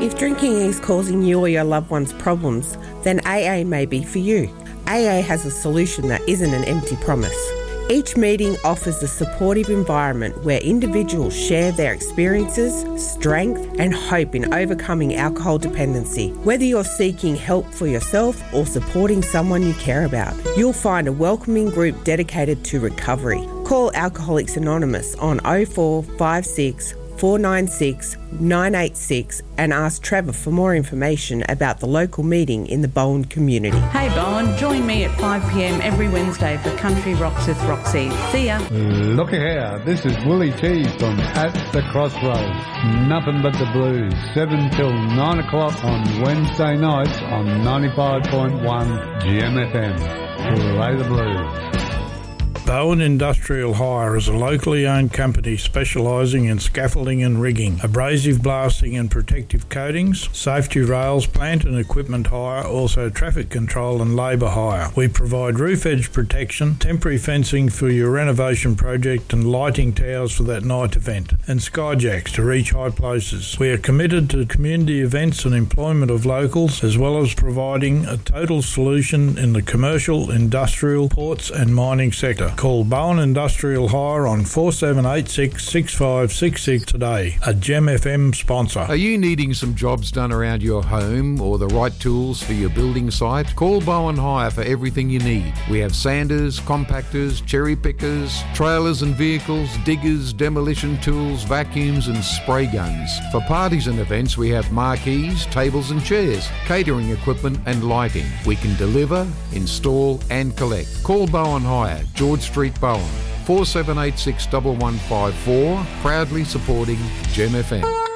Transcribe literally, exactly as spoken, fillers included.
If drinking is causing you or your loved ones problems, then A A may be for you. A A has a solution that isn't an empty promise. Each meeting offers a supportive environment where individuals share their experiences, strength, and hope in overcoming alcohol dependency. Whether you're seeking help for yourself or supporting someone you care about, you'll find a welcoming group dedicated to recovery. Call Alcoholics Anonymous on oh four five six, four nine six, nine eight six and ask Trevor for more information about the local meeting in the Bowen community. Hey Bowen, join me at five p m every Wednesday for Country Rocks with Roxy. See ya. Look here, this is Willie T from At the Crossroads. Nothing but the blues. seven till nine o'clock on Wednesday nights on ninety-five point one G M F M. Play the blues. Bowen Industrial Hire is a locally owned company specialising in scaffolding and rigging, abrasive blasting and protective coatings, safety rails, plant and equipment hire, also traffic control and labour hire. We provide roof edge protection, temporary fencing for your renovation project and lighting towers for that night event, and skyjacks to reach high places. We are committed to community events and employment of locals, as well as providing a total solution in the commercial, industrial, ports and mining sector. Call Bowen Industrial Hire on four seven eight six, six five six six today, a G M F M sponsor. Are you needing some jobs done around your home or the right tools for your building site? Call Bowen Hire for everything you need. We have sanders, compactors, cherry pickers, trailers and vehicles, diggers, demolition tools, vacuums and spray guns. For parties and events, we have marquees, tables and chairs, catering equipment and lighting. We can deliver, install and collect. Call Bowen Hire, George Street, Bowen, four seven eight six, one one five four, proudly supporting G M F M.